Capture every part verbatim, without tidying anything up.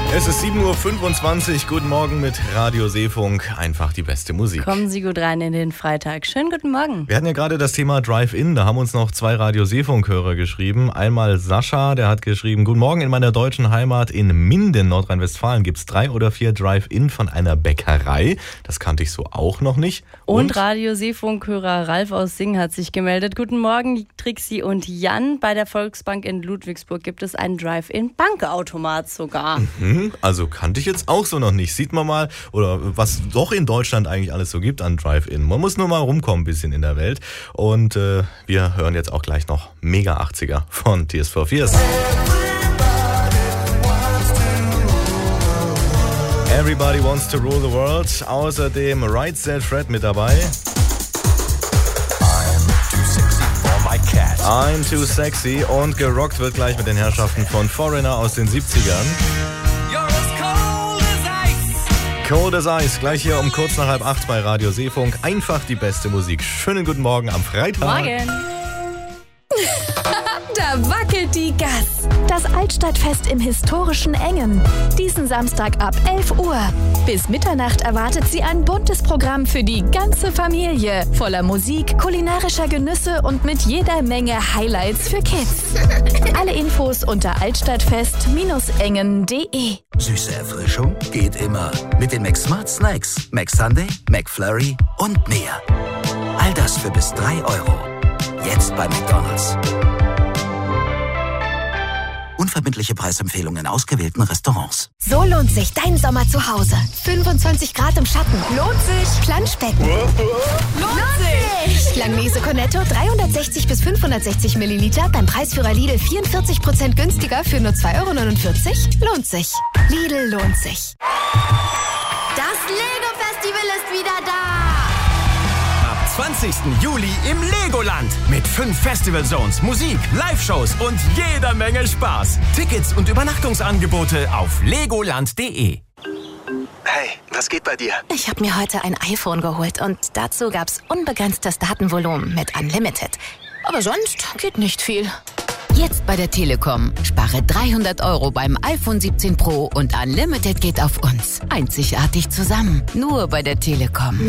Es ist sieben Uhr fünfundzwanzig. Guten Morgen mit Radio Seefunk. Einfach die beste Musik. Kommen Sie gut rein in den Freitag. Schönen guten Morgen. Wir hatten ja gerade das Thema Drive-In. Da haben uns noch zwei Radio Seefunk-Hörer geschrieben. Einmal Sascha, der hat geschrieben: Guten Morgen, in meiner deutschen Heimat in Minden, Nordrhein-Westfalen, gibt es drei oder vier Drive-In von einer Bäckerei. Das kannte ich so auch noch nicht. Und, und Radio Seefunk-Hörer Ralf aus Sing hat sich gemeldet. Guten Morgen, Trixi und Jan. Bei der Volksbank in Ludwigsburg gibt es einen Drive-In-Bankautomat sogar. Mhm. Also kannte ich jetzt auch so noch nicht. Sieht man mal, oder was doch in Deutschland eigentlich alles so gibt an Drive-In. Man muss nur mal rumkommen ein bisschen in der Welt. Und äh, wir hören jetzt auch gleich noch Mega achtziger von Tears for Fears. Everybody wants to rule the world. Außerdem Right Said Fred mit dabei. I'm too sexy und gerockt wird gleich mit den Herrschaften von Foreigner aus den siebzigern. Cold as Ice, gleich hier um kurz nach halb acht bei Radio Seefunk. Einfach die beste Musik. Schönen guten Morgen am Freitag. Morgen. Da wackelt die Gas. Das Altstadtfest im historischen Engen. Diesen Samstag ab elf Uhr. Bis Mitternacht erwartet Sie ein buntes Programm für die ganze Familie. Voller Musik, kulinarischer Genüsse und mit jeder Menge Highlights für Kids. Alle Infos unter altstadtfest engen punkt de. Süße Erfrischung geht immer. Mit den McSmart Snacks, McSunday, McFlurry und mehr. All das für bis drei Euro. Jetzt bei McDonald's. Unverbindliche Preisempfehlungen in ausgewählten Restaurants. So lohnt sich dein Sommer zu Hause. fünfundzwanzig Grad im Schatten. Lohnt sich. Planschbecken. Lohnt sich. Langnese Cornetto dreihundertsechzig bis fünfhundertsechzig Milliliter beim Preisführer Lidl vierundvierzig Prozent günstiger für nur zwei Euro neunundvierzig. Lohnt sich. Lidl lohnt sich. Das Lego-Festival ist wieder da. zwanzigsten Juli im Legoland mit fünf Festival-Zones, Musik, Live-Shows und jeder Menge Spaß. Tickets und Übernachtungsangebote auf legoland punkt de. Hey, was geht bei dir? Ich habe mir heute ein iPhone geholt und dazu gab's unbegrenztes Datenvolumen mit Unlimited. Aber sonst geht nicht viel. Jetzt bei der Telekom. Spare dreihundert Euro beim iPhone siebzehn Pro und Unlimited geht auf uns. Einzigartig zusammen. Nur bei der Telekom.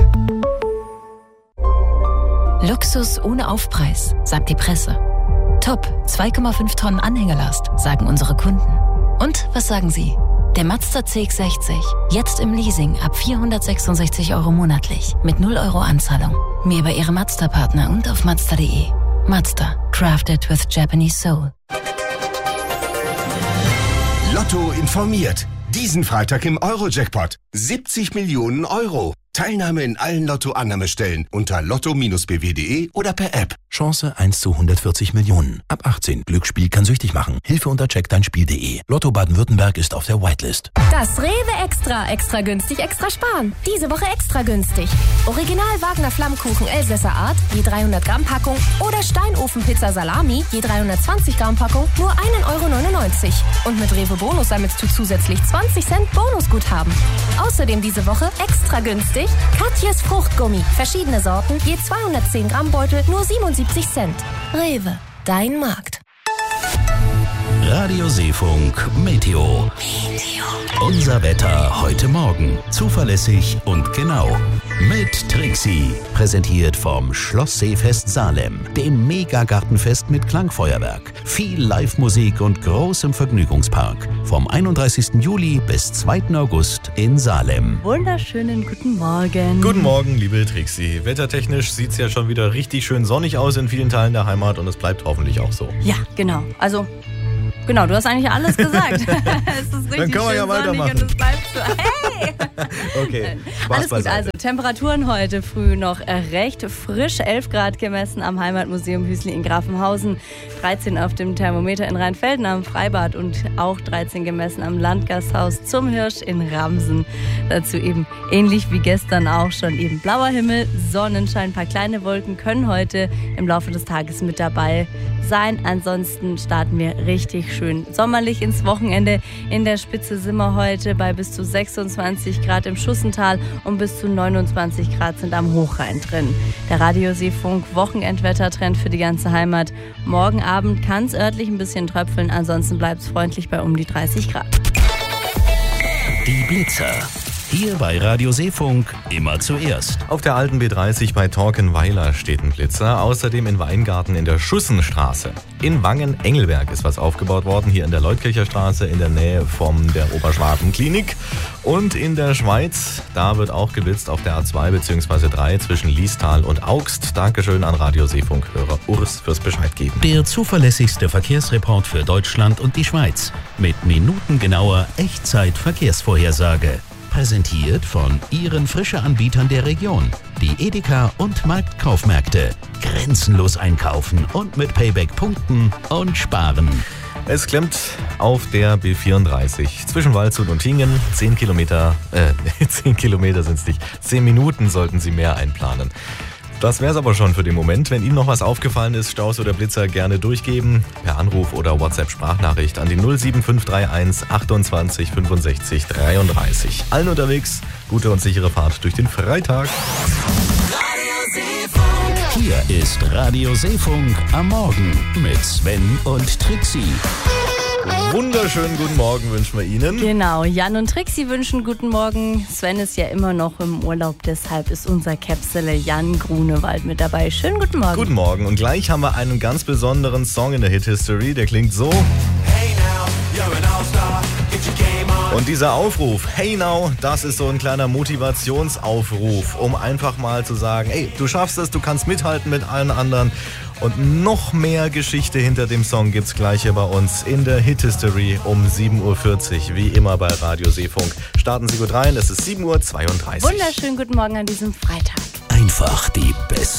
Luxus ohne Aufpreis, sagt die Presse. Top, zwei Komma fünf Tonnen Anhängerlast, sagen unsere Kunden. Und was sagen Sie? Der Mazda C X sechzig, jetzt im Leasing ab vierhundertsechsundsechzig Euro monatlich, mit null Euro Anzahlung. Mehr bei Ihrem Mazda-Partner und auf mazda punkt de. Mazda, crafted with Japanese soul. Lotto informiert. Diesen Freitag im Euro-Jackpot. siebzig Millionen Euro. Teilnahme in allen Lotto-Annahmestellen unter lotto Bindestrich b w punkt de oder per App. Chance eins zu hundertvierzig Millionen. Ab achtzehn. Glücksspiel kann süchtig machen. Hilfe unter check dein spiel punkt de. Lotto Baden-Württemberg ist auf der Whitelist. Das Rewe Extra. Extra günstig, extra sparen. Diese Woche extra günstig. Original Wagner Flammkuchen Elsässer Art, je dreihundert Gramm Packung. Oder Steinofenpizza Salami, je dreihundertzwanzig Gramm Packung, nur ein Euro neunundneunzig. Und mit Rewe Bonus sammelst du zusätzlich zwanzig Cent Bonusguthaben. Außerdem diese Woche extra günstig Katjes Fruchtgummi. Verschiedene Sorten, je zweihundertzehn Gramm Beutel, nur siebenundsiebzig Cent. Rewe, dein Markt. Radio Seefunk Meteo. Unser Wetter heute Morgen. Zuverlässig und genau. Mit Trixi. Präsentiert vom Schloss Seefest Salem. Dem Megagartenfest mit Klangfeuerwerk. Viel Live-Musik und großem Vergnügungspark. Vom einunddreißigsten Juli bis zweiten August in Salem. Wunderschönen guten Morgen. Guten Morgen, liebe Trixi. Wettertechnisch sieht es ja schon wieder richtig schön sonnig aus in vielen Teilen der Heimat und es bleibt hoffentlich auch so. Ja, genau. Also... Genau, du hast eigentlich alles gesagt. Es ist richtig Dann können wir ja weitermachen. Und es bleibt so. Hey! Okay, Spaß alles gut, beiseite. also Temperaturen heute früh noch recht frisch. elf Grad gemessen am Heimatmuseum Hüsli in Grafenhausen, dreizehn auf dem Thermometer in Rheinfelden am Freibad und auch dreizehn gemessen am Landgasthaus zum Hirsch in Ramsen. Dazu eben ähnlich wie gestern auch schon eben blauer Himmel, Sonnenschein, ein paar kleine Wolken können heute im Laufe des Tages mit dabei sein. Ansonsten starten wir richtig schön sommerlich ins Wochenende. In der Spitze sind wir heute bei bis zu sechsundzwanzig Grad im Schussental und bis zu neunundzwanzig Grad sind am Hochrhein drin. Der Radio Seefunk Wochenendwettertrend für die ganze Heimat. Morgen Abend kann es örtlich ein bisschen tröpfeln, ansonsten bleibt es freundlich bei um die dreißig Grad. Die Blitzer. Hier bei Radio Seefunk immer zuerst. Auf der alten B dreißig bei Torkenweiler steht ein Blitzer. Außerdem in Weingarten in der Schussenstraße. In Wangen-Engelberg ist was aufgebaut worden. Hier in der Leutkircher Straße in der Nähe von der Oberschwaben-Klinik. Und in der Schweiz, da wird auch geblitzt auf der A zwei bzw. drei zwischen Liestal und Augst. Dankeschön an Radio Seefunk-Hörer Urs fürs Bescheid geben. Der zuverlässigste Verkehrsreport für Deutschland und die Schweiz. Mit minutengenauer Echtzeit-Verkehrsvorhersage. Präsentiert von Ihren Frische-Anbietern der Region. Die Edeka und Marktkaufmärkte. Grenzenlos einkaufen und mit Payback punkten und sparen. Es klemmt auf der B vierunddreißig zwischen Waldshut und Tingen. Zehn Kilometer, äh, zehn Kilometer sind es nicht. Zehn Minuten sollten Sie mehr einplanen. Das wäre es aber schon für den Moment. Wenn Ihnen noch was aufgefallen ist, Staus oder Blitzer, gerne durchgeben. Per Anruf oder WhatsApp-Sprachnachricht an die null sieben fünf drei eins achtundzwanzig fünfundsechzig dreiunddreißig. Allen unterwegs, gute und sichere Fahrt durch den Freitag. Hier ist Radio Seefunk am Morgen mit Sven und Trixie. Wunderschönen guten Morgen wünschen wir Ihnen. Genau, Jan und Trixie wünschen guten Morgen. Sven ist ja immer noch im Urlaub, deshalb ist unser Käpsele Jan Grunewald mit dabei. Schönen guten Morgen. Guten Morgen und gleich haben wir einen ganz besonderen Song in der Hit-History, der klingt so. Hey now, you're an All-Star, get your game on. Und dieser Aufruf, hey now, das ist so ein kleiner Motivationsaufruf, um einfach mal zu sagen, ey, du schaffst es, du kannst mithalten mit allen anderen. Und noch mehr Geschichte hinter dem Song gibt's gleich hier bei uns in der Hit History um sieben Uhr vierzig, wie immer bei Radio Seefunk. Starten Sie gut rein, es ist sieben Uhr zweiunddreißig. Wunderschönen guten Morgen an diesem Freitag. Einfach die besten